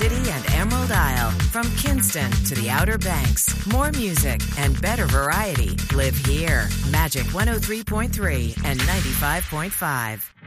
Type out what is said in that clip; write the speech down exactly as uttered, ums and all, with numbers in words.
City and Emerald Isle. From Kinston to the Outer Banks. More music and better variety live here. Magic one oh three point three and ninety-five point five.